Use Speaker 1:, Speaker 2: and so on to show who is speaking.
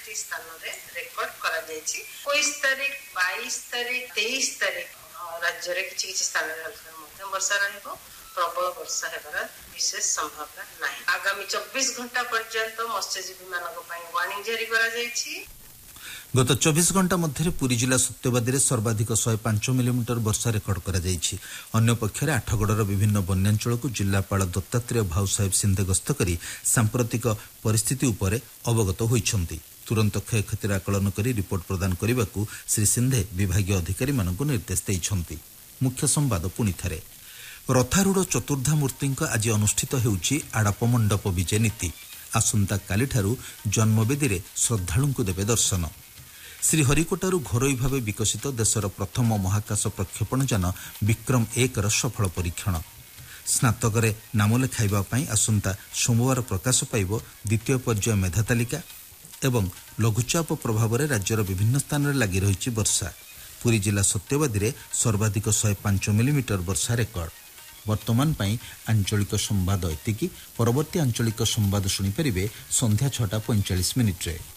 Speaker 1: T स्थान रे record करा जायछि 21 तारिख 22 तारिख 23 तारिख राज्य रे किछि किछि स्थान रे हल्का मध्यम वर्षा रहइबो प्रबल वर्षा हेबार विशेष संभावना नाही। आगामी 24 घंटा पर्यंत मत्स्यजीवी मानक पई वार्निंग जारी करा जायछि।
Speaker 2: गत 24 घंटा मध्य पुरी जिला सत्यवादी सर्वाधिक 105 मिलीमीटर वर्षा रेकर्ड करा जायछि। अन्य पक्षरे आठगड़र विभिन्न वन्यांचल को जिलापाल दत्तात्रेय भाऊ साहेब सिंधे गस्त करी सांप्रतिक परिस्थिति उपरे अवगत होइछन्ति। तुरंत क्षयक्षतिर आकलन करी रिपोर्ट प्रदान करने श्री सिंधे विभागीय अधिकारी मानक निर्देश दैछन्ति। मुख्य संवाद पुणी थारे रथारूढ़ चतुर्धा मूर्ति आज अनुष्ठित हेउछि आड़प मंडप विजे नीति। आसंता कालीठारू जन्मवेदी रे श्रद्धालुंकु देवे दर्शन। श्रीहरिकोटारू घरोई भावे विकसित देशर प्रथम महाकाश प्रक्षेपण यान विक्रम 1 सफल परीक्षण। स्नातक नाम लेखाइबा पई आसंता सोमवार प्रकाश पाइब द्वितीय पर्याय मेधा तालिका एवं लघुचाप प्रभाव में राज्यर विभिन्न स्थान में लगी रही वर्षा। पुरी जिला सत्यवादी रे सर्वाधिक 105 मिलीमीटर वर्षा रेकर्ड। वर्तमान पई आंचलिक संवाद एतिकी। परवर्ती आंचलिक संवाद शुणी परिबे संध्या 6:45 रे।